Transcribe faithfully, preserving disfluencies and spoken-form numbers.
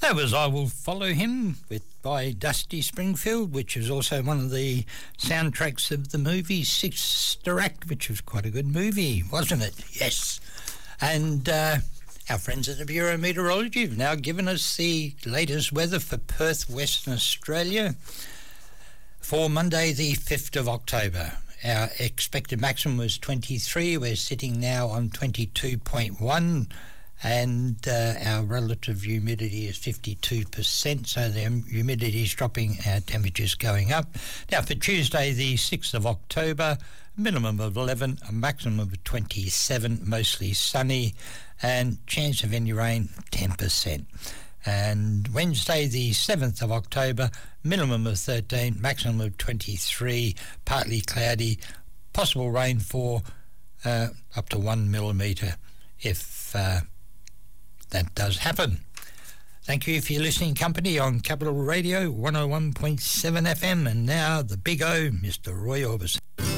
That was I Will Follow Him with by Dusty Springfield, which is also one of the soundtracks of the movie Sister Act, which was quite a good movie, wasn't it? Yes. And uh, our friends at the Bureau of Meteorology have now given us the latest weather for Perth, Western Australia for Monday the fifth of October. Our expected maximum was twenty-three. We're sitting now on twenty-two point one. And uh, our relative humidity is fifty-two percent, so the humidity is dropping, our temperature's going up. Now, for Tuesday, the sixth of October, a minimum of eleven, a maximum of twenty-seven, mostly sunny, and chance of any rain, ten percent. And Wednesday, the seventh of October, minimum of thirteen, maximum of twenty-three, partly cloudy, possible rain for uh, up to one millimetre if... Uh, That does happen. Thank you for your listening company on Capital Radio one oh one point seven F M. And now the big O, Mister Roy Orbison.